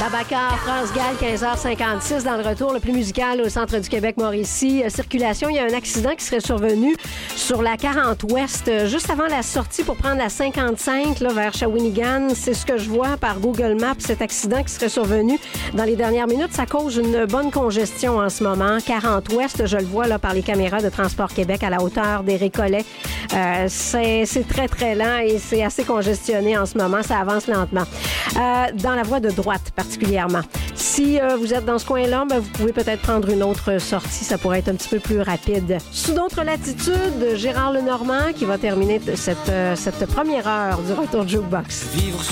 Bacar, France Gall, 15h56 dans le retour le plus musical au centre du Québec-Mauricie. Circulation, il y a un accident qui serait survenu sur la 40 Ouest, juste avant la sortie pour prendre la 55 là, vers Shawinigan. C'est ce que je vois par Google Maps, cet accident qui serait survenu dans les dernières minutes. Ça cause une bonne congestion en ce moment. 40 Ouest, je le vois là par les caméras de Transport Québec à la hauteur des Récollets. C'est très, très lent et c'est assez congestionné en ce moment. Ça avance lentement. Dans la voie de droite, particulièrement. Si vous êtes dans ce coin-là, ben, vous pouvez peut-être prendre une autre sortie. Ça pourrait être un petit peu plus rapide. Sous d'autres latitudes, Gérard Lenormand qui va terminer cette première heure du retour de Jukebox. Vivre